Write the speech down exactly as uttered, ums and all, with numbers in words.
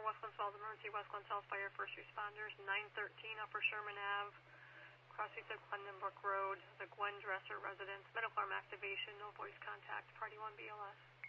for West Glens Falls Emergency, West Glens Falls Fire First Responders, nine thirteen Upper Sherman Ave, crossing of Glendon Brook Road, the Gwen Dresser residence, medical arm activation, no voice contact, party one B L S.